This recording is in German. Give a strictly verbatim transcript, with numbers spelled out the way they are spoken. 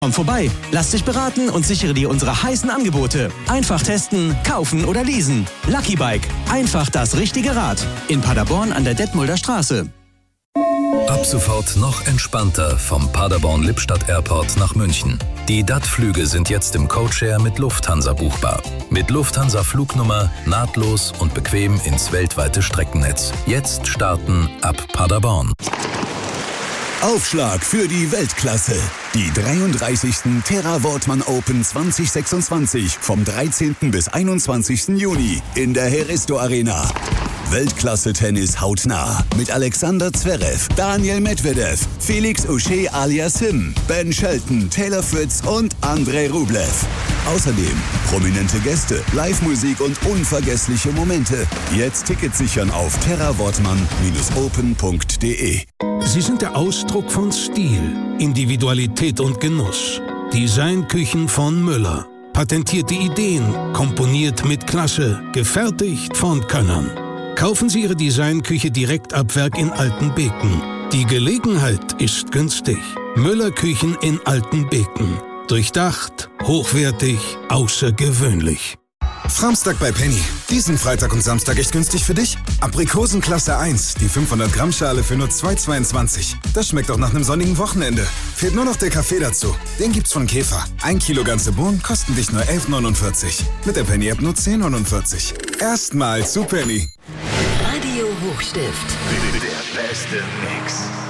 Komm vorbei, lass dich beraten und sichere dir unsere heißen Angebote. Einfach testen, kaufen oder leasen. Lucky Bike, einfach das richtige Rad. In Paderborn an der Detmolder Straße. Ab sofort noch entspannter vom Paderborn-Lippstadt Airport nach München. Die D A T-Flüge sind jetzt im Codeshare mit Lufthansa buchbar. Mit Lufthansa-Flugnummer nahtlos und bequem ins weltweite Streckennetz. Jetzt starten ab Paderborn. Aufschlag für die Weltklasse. Die dreiunddreißigsten Terra Wortmann Open zwanzig sechsundzwanzig vom dreizehnten bis einundzwanzigsten Juni in der Heristo Arena. Weltklasse-Tennis hautnah mit Alexander Zverev, Daniel Medvedev, Felix Auger aliassime, Ben Shelton, Taylor Fritz und Andrei Rublev. Außerdem prominente Gäste, Live-Musik und unvergessliche Momente. Jetzt Tickets sichern auf terra wortmann Bindestrich open punkt de. Sie sind der Ausdruck von Stil, Individualität und Genuss. Designküchen von Müller. Patentierte Ideen, komponiert mit Klasse, gefertigt von Könnern. Kaufen Sie Ihre Designküche direkt ab Werk in Altenbeken. Die Gelegenheit ist günstig. Müller Küchen in Altenbeken. Durchdacht, hochwertig, außergewöhnlich. Framstag bei Penny. Diesen Freitag und Samstag echt günstig für dich? Aprikosen Klasse eins, die fünfhundert Gramm Schale für nur zwei Euro zweiundzwanzig. Das schmeckt auch nach einem sonnigen Wochenende. Fehlt nur noch der Kaffee dazu. Den gibt's von Käfer. Ein Kilo ganze Bohnen kosten dich nur elf neunundvierzig. Mit der Penny-App nur zehn neunundvierzig. Erstmal zu Penny. Radio Hochstift. Der beste Mix.